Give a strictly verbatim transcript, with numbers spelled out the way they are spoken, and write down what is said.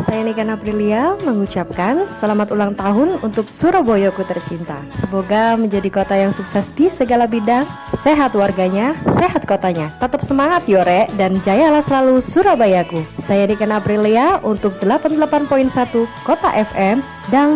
saya Niken Aprilia mengucapkan selamat ulang tahun untuk Surabayaku tercinta. Semoga menjadi kota yang sukses di segala bidang, sehat warganya, sehat kotanya. Tetap semangat Yore dan jayalah selalu Surabayaku. Saya Niken Aprilia untuk delapan puluh delapan koma satu Kota F M dan